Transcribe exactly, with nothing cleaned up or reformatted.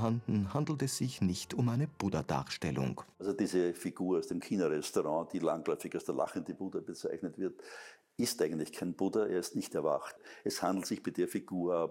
vorhanden, handelt es sich nicht um eine Buddha-Darstellung. Also diese Figur aus dem China-Restaurant, die landläufig als der lachende Buddha bezeichnet wird, ist eigentlich kein Buddha, er ist nicht erwacht. Es handelt sich bei der Figur